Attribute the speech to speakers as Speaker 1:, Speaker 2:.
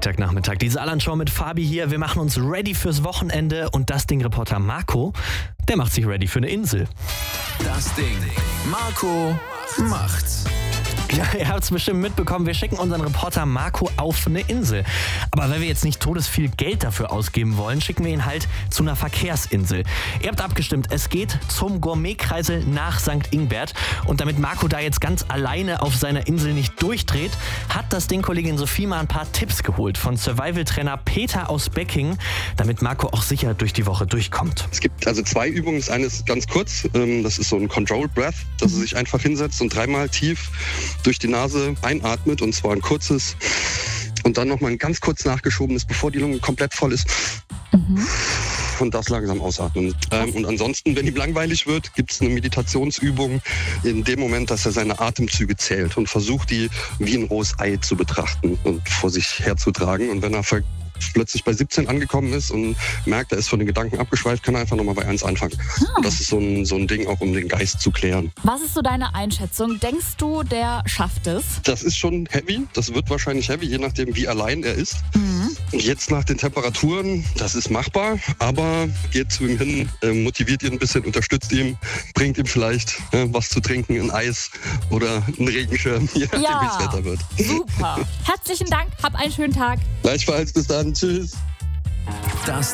Speaker 1: Freitagnachmittag. Die Saarland-Show mit Fabi hier. Wir machen uns ready fürs Wochenende und das Ding-Reporter Marco, der macht sich ready für eine Insel.
Speaker 2: Das Ding. Marco macht's.
Speaker 1: Ja, ihr habt es bestimmt mitbekommen, wir schicken unseren Reporter Marco auf eine Insel. Aber weil wir jetzt nicht todesviel Geld dafür ausgeben wollen, schicken wir ihn halt zu einer Verkehrsinsel. Ihr habt abgestimmt, es geht zum Gourmetkreisel nach St. Ingbert. Und damit Marco da jetzt ganz alleine auf seiner Insel nicht durchdreht, hat das Ding-Kollegin Sophie mal ein paar Tipps geholt von Survival-Trainer Peter aus Becking, damit Marco auch sicher durch die Woche durchkommt.
Speaker 3: Es gibt also 2 Übungen. Das eine ist ganz kurz, das ist so ein Control Breath, dass er sich einfach hinsetzt und 3-mal tief durch die Nase einatmet, und zwar ein kurzes und dann nochmal ein ganz kurz nachgeschobenes, bevor die Lunge komplett voll ist. Und das langsam ausatmen. Und ansonsten, wenn ihm langweilig wird, gibt es eine Meditationsübung in dem Moment, dass er seine Atemzüge zählt und versucht, die wie ein rohes Ei zu betrachten und vor sich herzutragen. Und wenn er plötzlich bei 17 angekommen ist und merkt, er ist von den Gedanken abgeschweift, kann er einfach nochmal bei 1 anfangen. Und das ist so ein Ding, auch um den Geist zu klären.
Speaker 4: Was ist so deine Einschätzung? Denkst du, der schafft es?
Speaker 3: Das ist schon heavy. Das wird wahrscheinlich heavy, je nachdem, wie allein er ist. Und jetzt nach den Temperaturen, das ist machbar, aber geht zu ihm hin, motiviert ihn ein bisschen, unterstützt ihn, bringt ihm vielleicht was zu trinken, ein Eis oder einen Regenschirm, je nachdem, wie das Wetter wird.
Speaker 4: Super. Herzlichen Dank, hab einen schönen Tag.
Speaker 3: Gleichfalls, bis dann, tschüss.
Speaker 2: Das